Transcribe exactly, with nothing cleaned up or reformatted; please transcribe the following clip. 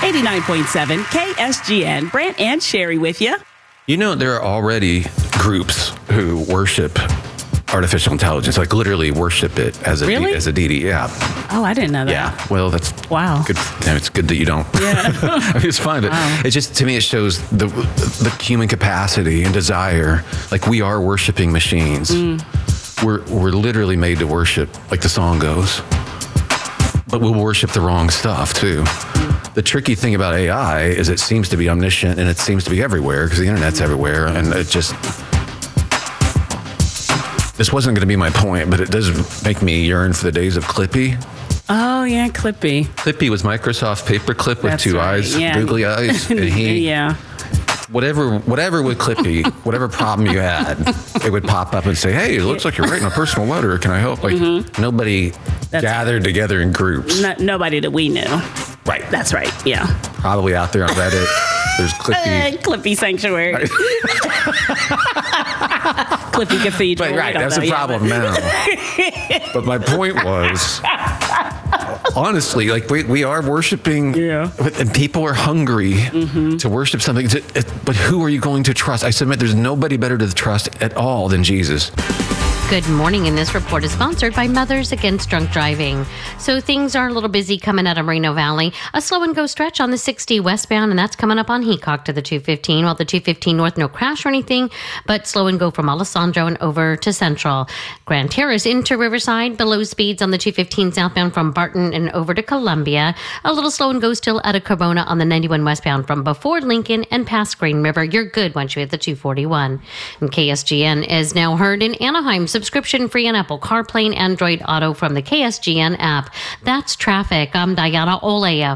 eighty-nine point seven K S G N. Brant and Sherry with you. You know, there are already groups who worship artificial intelligence, like literally worship it as a Really? de- as a deity. Yeah. Oh, I didn't know that. Yeah. Well, that's Wow. good. It's good that you don't. Yeah. I mean, it's fine, but Wow. it just, to me, it shows the the human capacity and desire. Like, we are worshiping machines. Mm. We're we're literally made to worship, like the song goes. But we'll worship the wrong stuff too. The tricky thing about A I is it seems to be omniscient and it seems to be everywhere because the internet's everywhere, and it just. This wasn't going to be my point, but it does make me yearn for the days of Clippy. Oh, yeah, Clippy. Clippy was Microsoft Paperclip with That's two right, eyes, yeah. googly eyes, and he, yeah. whatever, whatever with Clippy, whatever problem you had, it would pop up and say, "Hey, it looks like you're writing a personal letter. Can I help?" Like Mm-hmm. nobody That's gathered together in groups. No, nobody that we knew. Right. That's right. Yeah. Probably out there on Reddit, there's Clippy. Uh, Clippy Sanctuary. Clippy Cathedral. But, right, I don't that's know, a yeah, problem now. But my point was, honestly, like we, we are worshiping, Yeah. and people are hungry Mm-hmm. to worship something. But who are you going to trust? I submit there's nobody better to trust at all than Jesus. Good morning, and this report is sponsored by Mothers Against Drunk Driving. So things are a little busy coming out of Moreno Valley. A slow and go stretch on the sixty westbound, and that's coming up on Heacock to the two fifteen. While the two fifteen north, no crash or anything, but slow and go from Alessandro and over to Central. Grand Terrace into Riverside, below speeds on the two fifteen southbound from Barton and over to Columbia. A little slow and go still out of Carbona on the ninety-one westbound from before Lincoln and past Green River. You're good once you hit the two forty-one. And K S G N is now heard in Anaheim. Subscription free on Apple CarPlay and Android Auto from the K S G N app. That's traffic. I'm Diana Olea.